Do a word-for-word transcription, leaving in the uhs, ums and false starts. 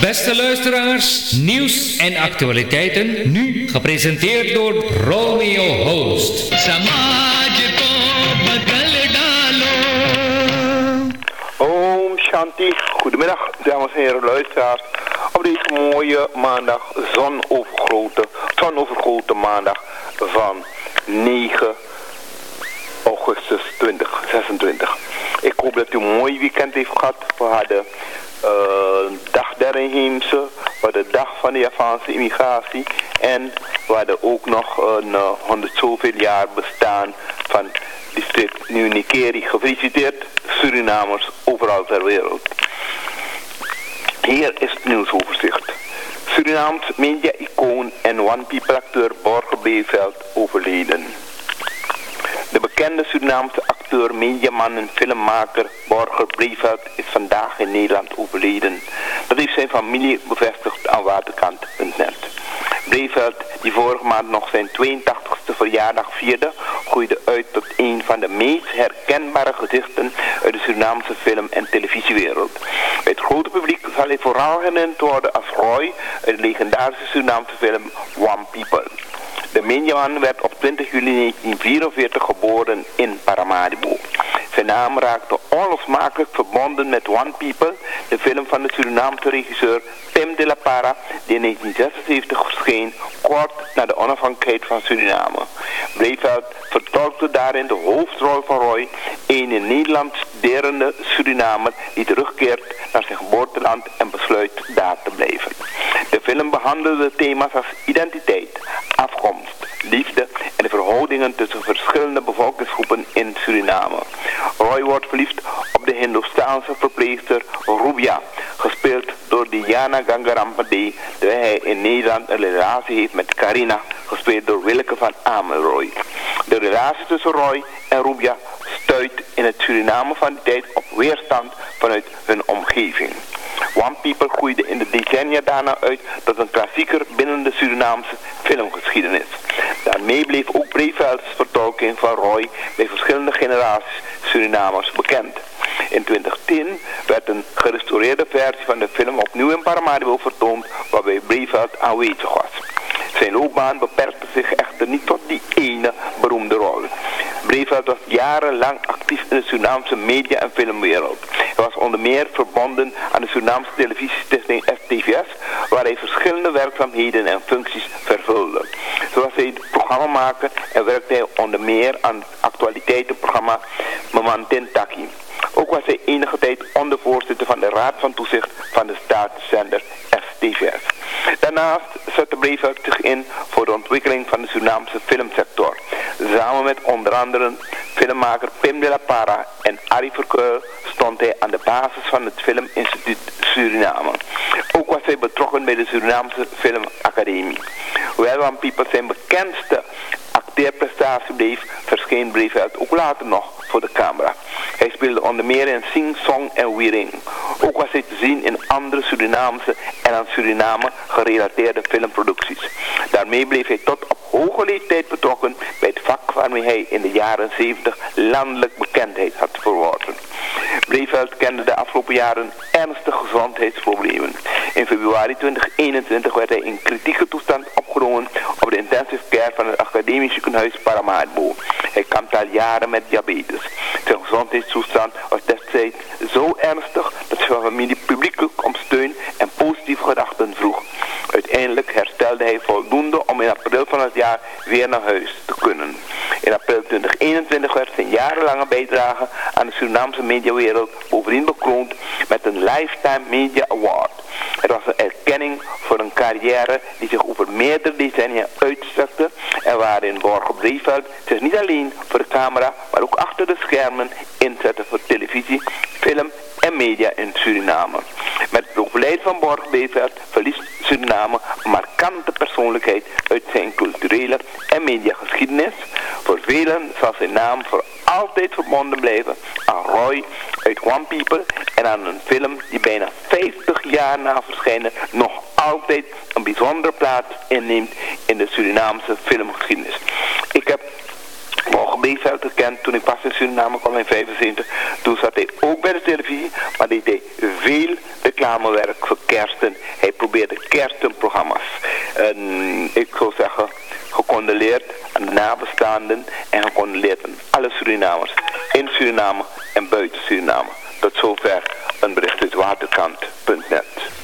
Beste luisteraars, nieuws en actualiteiten, nu gepresenteerd door Romeo Host. Om Shanti, goedemiddag dames en heren luisteraars. Op deze mooie maandag, zonovergoten, zonovergoten maandag van negen augustus twintig zesentwintig. Ik hoop dat u een mooi weekend heeft gehad. We hadden uh, dag der inheemse, we hadden de dag van de Javaanse immigratie en we hadden ook nog een uh, honderd zoveel jaar bestaan van district Nieuw-Nikeri. Gefeliciteerd Surinamers overal ter wereld. Hier is het nieuwsoverzicht. Surinaams media-icoon en One People acteur Borge Beeveld overleden. De bekende Surinaamse acteur, mediaman en filmmaker Borge Beeveld is vandaag in Nederland overleden. Dat heeft zijn familie bevestigd aan waterkant punt net. Beeveld, die vorige maand nog zijn tweeëntachtigste verjaardag vierde, groeide uit tot een van de meest herkenbare gezichten uit de Surinaamse film- en televisiewereld. Bij het grote publiek zal hij vooral herinnerd worden als Roy uit de legendarische Surinaamse film One People. De mediaman werd op twintig juli negentien vierenveertig geboren in Paramaribo. Zijn naam raakte onlosmakelijk verbonden met One People, de film van de Surinaamse regisseur Pim de la Parra, die in negentien zesenzeventig verscheen, kort na de onafhankelijkheid van Suriname. Beeveld vertolkte daarin de hoofdrol van Roy, een in Nederland studerende Surinamer die terugkeert naar zijn geboorteland en besluit daar te blijven. De film behandelde thema's als identiteit, afkomst, liefde en de verhoudingen tussen verschillende bevolkingsgroepen in Suriname. Roy wordt verliefd op de Hindoestaanse verpleegster Rubia, gespeeld door Diana Gangarampade, terwijl hij in Nederland een relatie heeft met Karina, gespeeld door Willeke van Amelroy. De relatie tussen Roy en Rubia stuit in het Suriname van die tijd op weerstand vanuit hun omgeving. One People groeide in de decennia daarna uit tot een klassieker binnen de Surinaamse filmgeschiedenis. Daarmee bleef ook Beevelds vertolking van Roy bij verschillende generaties Surinamers bekend. In twintig tien werd een gerestaureerde versie van de film opnieuw in Paramaribo vertoond, waarbij Beeveld aanwezig was. Zijn loopbaan beperkte zich echter niet tot die ene beroemde rol. Beeveld was jarenlang actief in de Surinaamse media- en filmwereld. Hij was onder meer verbonden aan de Surinaamse televisiestichting S T V S, waar hij verschillende werkzaamheden en functies vervulde. Zo was hij programmamaker en werkte hij onder meer aan het actualiteitenprogramma Mamantin Taki. Ook was hij enige tijd ondervoorzitter van de Raad van Toezicht van de staatszender S T V S. Daarnaast zette Beeveld zich in voor de ontwikkeling van de Surinaamse filmsector. Samen met onder andere filmmaker Pim de la Parra en Arie Verkuil stond hij aan de basis van het Filminstituut Suriname. Ook was hij betrokken bij de Surinaamse Filmacademie. Hoewel One People zijn bekendste acteerprestatie bleef, verscheen Beeveld ook later nog voor de camera. Hij speelde onder meer in Sing Song en Wiering. Ook was hij te zien in andere Surinaamse en aan Suriname gerelateerde filmproducties. Daarmee bleef hij tot op hoge leeftijd betrokken bij het vak waarmee hij in de jaren zeventig landelijk bekendheid had verworven. Beeveld kende de afgelopen jaren ernstige gezondheidsproblemen. In februari twintig eenentwintig werd hij in kritieke toestand opgenomen op de intensive care van het academisch ziekenhuis Paramaribo. Hij kampte al jaren met diabetes. Zijn gezondheidstoestand was destijds zo ernstig dat zijn familie publiekelijk om steun en positieve gedachten vroeg. Uiteindelijk herstelde hij voldoende om in april van het jaar weer naar huis te kunnen. In april twintig eenentwintig werd zijn jarenlange bijdrage aan de Surinaamse mediawereld bovendien bekroond met een Lifetime Media Award. Het was een erkenning voor een carrière die zich over meerdere decennia uitstrekte en waarin Borge Beeveld zich niet alleen voor de camera, maar ook achter de schermen inzette voor televisie, film en media in Suriname. Met het overlijden van Borge Beeveld verliest Suriname een markante persoonlijkheid uit zijn culturele en mediageschiedenis. Voor velen zal zijn naam voor altijd verbonden blijven aan Roy uit One People en aan een film die bijna vijftig jaar na verschijnen nog altijd een bijzondere plaats inneemt in de Surinaamse filmgeschiedenis. Ik heb Borge Beeveld gekend toen ik pas in Suriname kwam in vijfenzeventig. Toen zat hij ook bij de televisie, maar deed hij veel bij reclamewerk voor kersten. Hij probeerde kerstenprogramma's. En ik zou zeggen, gecondoleerd aan de nabestaanden en gecondoleerd aan alle Surinamers in Suriname en buiten Suriname. Tot zover een bericht uit waterkant punt net.